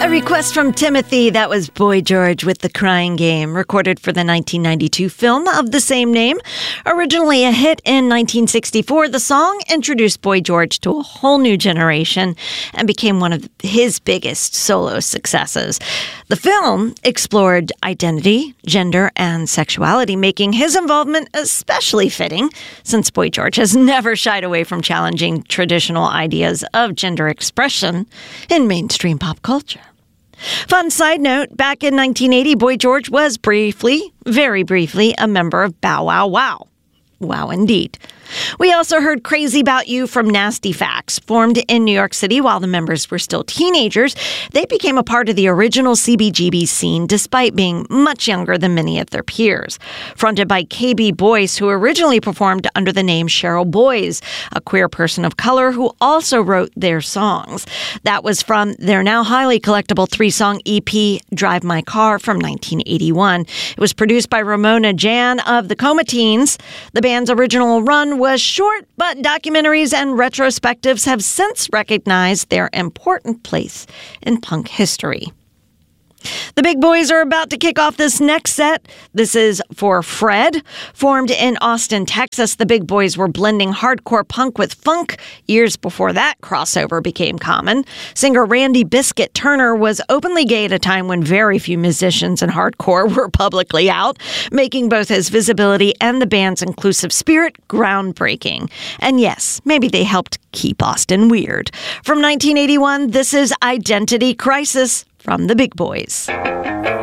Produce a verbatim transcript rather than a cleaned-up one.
A request from Timothy. That was Boy George with The Crying Game, recorded for the nineteen ninety-two film of the same name. Originally a hit in nineteen sixty-four, the song introduced Boy George to a whole new generation and became one of his biggest solo successes. The film explored identity, gender, and sexuality, making his involvement especially fitting, since Boy George has never shied away from challenging traditional ideas of gender expression in mainstream pop culture. Fun side note, back in nineteen eighty, Boy George was briefly, very briefly, a member of Bow Wow Wow. Wow, indeed. We also heard Crazy About You from Nasty Facts. Formed in New York City while the members were still teenagers, they became a part of the original C B G B scene despite being much younger than many of their peers. Fronted by K B Boyce, who originally performed under the name Cheryl Boys, a queer person of color who also wrote their songs. That was from their now highly collectible three-song E P, Drive My Car, from nineteen eighty-one. It was produced by Ramona Jan of the Coma Teens. The band's original run was short, but documentaries and retrospectives have since recognized their important place in punk history. The Big Boys are about to kick off this next set. This is for Fred. Formed in Austin, Texas, the Big Boys were blending hardcore punk with funk years before that crossover became common. Singer Randy Biscuit Turner was openly gay at a time when very few musicians in hardcore were publicly out, making both his visibility and the band's inclusive spirit groundbreaking. And yes, maybe they helped keep Austin weird. From nineteen eighty-one, this is Identity Crisis from the Big Boys.